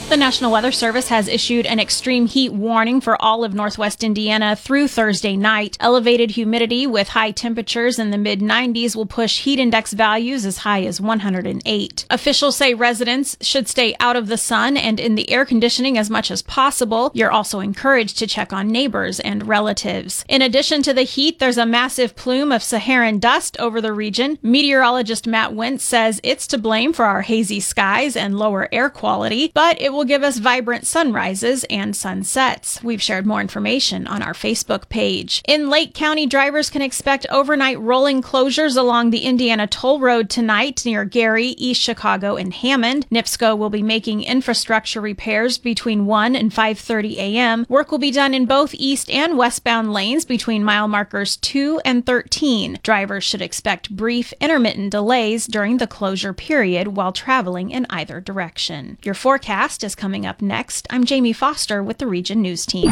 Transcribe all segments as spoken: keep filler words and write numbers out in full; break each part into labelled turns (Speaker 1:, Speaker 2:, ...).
Speaker 1: The National Weather Service has issued an extreme heat warning for all of northwest Indiana through Thursday night. Elevated humidity with high temperatures in the mid nineties will push heat index values as high as one hundred eight. Officials say residents should stay out of the sun and in the air conditioning as much as possible. You're also encouraged to check on neighbors and relatives. In addition to the heat, there's a massive plume of Saharan dust over the region. Meteorologist Matt Wentz says it's to blame for our hazy skies and lower air quality, but it will give us vibrant sunrises and sunsets. We've shared more information on our Facebook page. In Lake County, drivers can expect overnight rolling closures along the Indiana Toll Road tonight near Gary, East Chicago, and Hammond. NIPSCO will be making infrastructure repairs between one and five thirty a.m. Work will be done in both east and westbound lanes between mile markers two and thirteen. Drivers should expect brief, intermittent delays during the closure period while traveling in either direction. Your forecast is coming up next. I'm Jamie Foster with the Region News Team.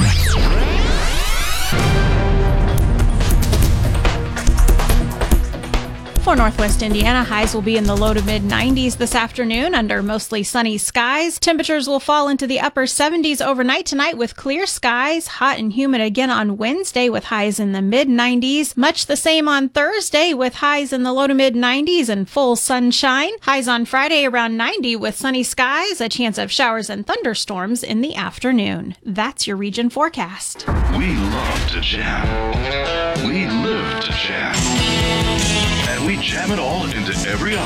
Speaker 1: For Northwest Indiana, highs will be in the low to mid nineties this afternoon under mostly sunny skies. Temperatures will fall into the upper seventies overnight tonight with clear skies. Hot and humid again on Wednesday with highs in the mid nineties. Much the same on Thursday with highs in the low to mid nineties and full sunshine. Highs on Friday around ninety with sunny skies, a chance of showers and thunderstorms in the afternoon. That's your region forecast.
Speaker 2: We love to jam. We live to jam. And we jam it all into every